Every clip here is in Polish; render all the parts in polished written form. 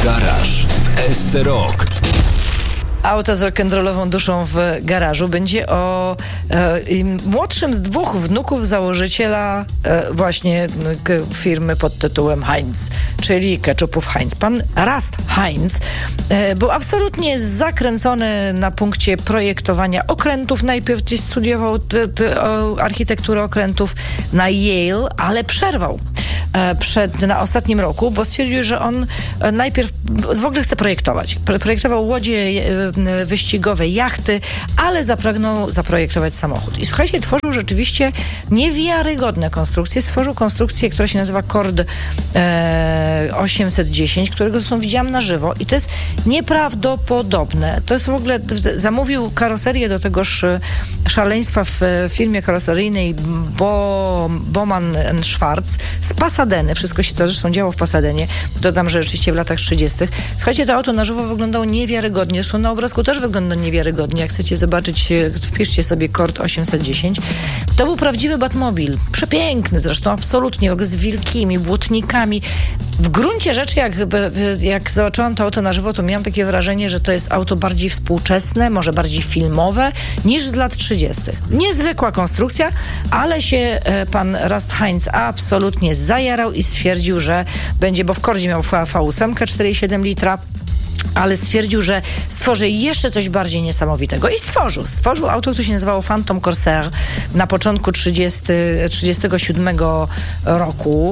Garaż w SC Rock. Auta z rock'n'rollową duszą w garażu będzie o młodszym z dwóch wnuków założyciela właśnie firmy pod tytułem Heinz, czyli ketchupów Heinz. Pan Rust Heinz był absolutnie zakręcony na punkcie projektowania okrętów. Najpierw gdzieś studiował architekturę okrętów na Yale, ale przerwał na ostatnim roku, bo stwierdził, że on najpierw w ogóle chce projektować. Projektował łodzie wyścigowe, jachty, ale zapragnął zaprojektować samochód. I słuchajcie, tworzył rzeczywiście niewiarygodne konstrukcje. Stworzył konstrukcję, która się nazywa Cord 810, którego zresztą widziałam na żywo i to jest nieprawdopodobne. To jest w ogóle, zamówił karoserię do tegoż szaleństwa w firmie karoseryjnej Bowman & Schwarz z Pasadeny. Wszystko się to zresztą działo w Pasadenie. Dodam, że rzeczywiście w latach 30. Słuchajcie, to auto na żywo wyglądało niewiarygodnie. Zresztą na obrazku też wygląda niewiarygodnie. Jak chcecie zobaczyć, wpiszcie sobie Cord 810. To był prawdziwy Batmobil. Przepiękny zresztą, absolutnie. W ogóle z wielkimi błotnikami. W gruncie rzeczy, jak zobaczyłam to auto na żywo, to miałam takie wrażenie, że to jest auto bardziej współczesne, może bardziej filmowe, niż z lat 30. Niezwykła konstrukcja, ale się pan Rust Heinz absolutnie zajarał i stwierdził, że będzie, bo w Cordzie miał V8 4,7 litra, ale stwierdził, że stworzy jeszcze coś bardziej niesamowitego. I stworzył auto, które się nazywało Phantom Corsair na początku 37 roku.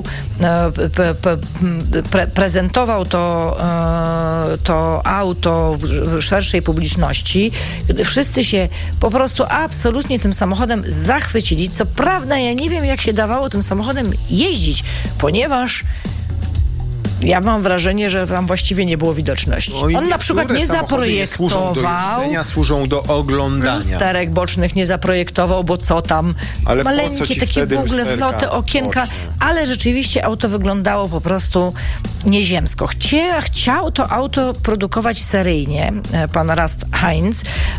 Prezentował to auto w szerszej publiczności. Wszyscy się po prostu absolutnie tym samochodem zachwycili. Co prawda ja nie wiem, jak się dawało tym samochodem jeździć, ponieważ ja mam wrażenie, że tam właściwie nie było widoczności. On na przykład nie zaprojektował, służą do oglądania. Lusterek bocznych nie zaprojektował, bo co tam? Ale maleńkie takie w ogóle zloty, okienka, boczne. Ale rzeczywiście auto wyglądało po prostu nieziemsko. Chciał to auto produkować seryjnie, pan Rust Heinz,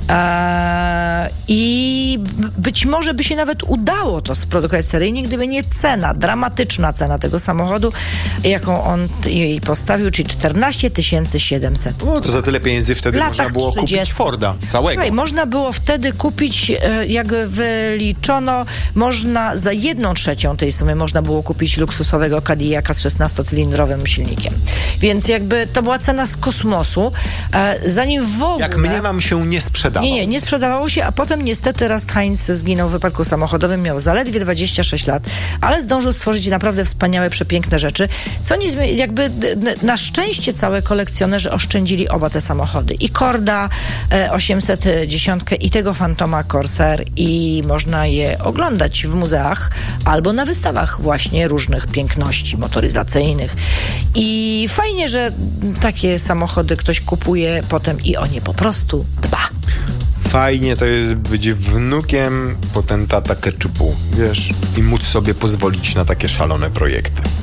i być może by się nawet udało to sprodukować seryjnie, gdyby nie cena, dramatyczna cena tego samochodu, jaką on jej postawił, czyli 14 700. No to za tyle pieniędzy wtedy można było 30. kupić Forda całego. Słuchaj, można było wtedy kupić, jak wyliczono, można za 1/3 tej sumy można było kupić luksusowego Cadillaca z 16-cylindrowym silnikiem. Więc jakby to była cena z kosmosu. Zanim w ogóle... Jak mniemam, się nie sprzedawał. Nie sprzedawało się, a potem niestety Rust Heinz zginął w wypadku samochodowym, miał zaledwie 26 lat, ale zdążył stworzyć naprawdę wspaniałe, przepiękne rzeczy, co jakby na szczęście całe kolekcjonerzy oszczędzili oba te samochody. I Corda 810 i tego Phantoma Corsair i można je oglądać w muzeach albo na wystawach właśnie różnych piękności motoryzacyjnych. I fajnie, że takie samochody ktoś kupuje potem i o nie po prostu dba. Fajnie to jest być wnukiem potentata ketchupu, wiesz, i móc sobie pozwolić na takie szalone projekty.